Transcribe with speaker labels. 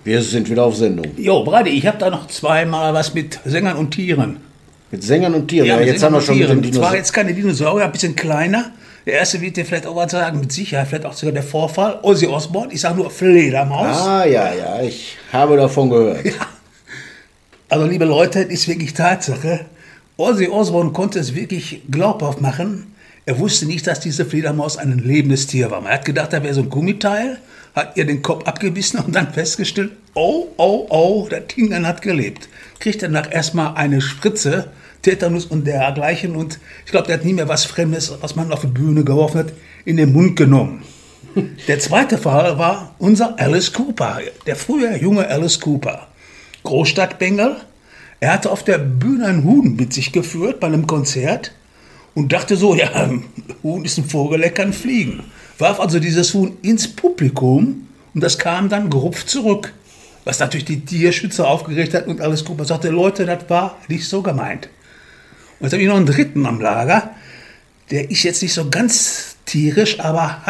Speaker 1: Wir sind wieder auf Sendung.
Speaker 2: Jo, Brady, ich habe da noch zweimal was mit Sängern und Tieren.
Speaker 1: Mit Sängern und Tieren. Ja,
Speaker 2: mit
Speaker 1: jetzt
Speaker 2: Sängern
Speaker 1: haben wir
Speaker 2: und
Speaker 1: schon mit
Speaker 2: Tieren.
Speaker 1: den
Speaker 2: Zwar
Speaker 1: Dinosauriern.
Speaker 2: jetzt keine Dinosaurier, ein bisschen kleiner. Der erste wird dir vielleicht auch was sagen, mit Sicherheit, vielleicht auch sogar der Vorfall. Ozzy Osbourne, ich sage nur Fledermaus.
Speaker 1: Ah, ja, ich habe davon gehört.
Speaker 2: Also, liebe Leute, das ist wirklich Tatsache. Ozzy Osbourne konnte es wirklich glaubhaft machen. Er wusste nicht, dass diese Fledermaus ein lebendes Tier war. Man hat gedacht, da wäre so ein Gummiteil, hat ihr den Kopf abgebissen und dann festgestellt, oh, das Ding dann hat gelebt. Kriegt danach erstmal eine Spritze, Tetanus und dergleichen. Und ich glaube, der hat nie mehr was Fremdes, was man auf die Bühne geworfen hat, in den Mund genommen. Der zweite Fall war unser Alice Cooper, der frühe junge Alice Cooper. Großstadtbengel. Er hatte auf der Bühne ein Huhn mit sich geführt bei einem Konzert und dachte so, ja, Huhn ist ein Vogel, der kann fliegen. Warf also dieses Huhn ins Publikum und das kam dann gerupft zurück. Was natürlich die Tierschützer aufgeregt hat und Alice Cooper sagte, Leute, das war nicht so gemeint. Und jetzt habe ich noch einen dritten am Lager, der ist jetzt nicht so ganz tierisch, aber